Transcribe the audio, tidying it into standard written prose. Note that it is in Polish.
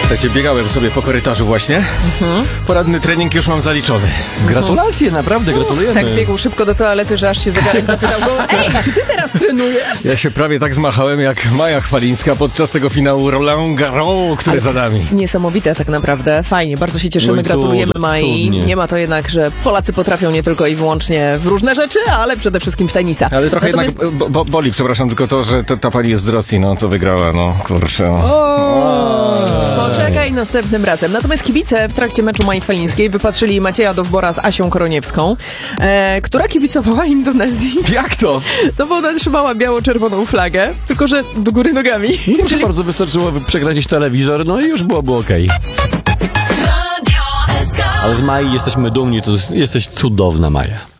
Słuchajcie, biegałem sobie po korytarzu właśnie. Poranny trening już mam zaliczony. Gratulacje, naprawdę gratulujemy. Tak biegł szybko do toalety, że aż się zegarek zapytał go: ej, czy ty teraz trenujesz? Ja się prawie tak zmachałem jak Maja Chwalińska podczas tego finału Roland Garros, który za nami. Niesamowite tak naprawdę. Fajnie, bardzo się cieszymy, gratulujemy Mai. cudnie. Nie ma to jednak, że Polacy potrafią nie tylko i wyłącznie w różne rzeczy, ale przede wszystkim w tenisa. Ale trochę Natomiast... jednak boli, przepraszam, tylko to, że ta pani jest z Rosji, no co wygrała, no kurczę. Poczekaj następnym razem. Natomiast kibice w trakcie meczu Mai Chwalińskiej wypatrzyli Macieja Dowbora z Asią Koroniewską, która kibicowała Indonezji. Jak to? To bo ona trzymała biało-czerwoną flagę, tylko że do góry nogami. Czyli bardzo wystarczyło przekręcić telewizor, no i już byłoby okej. Ale z Mai jesteśmy dumni, to jesteś cudowna, Maja.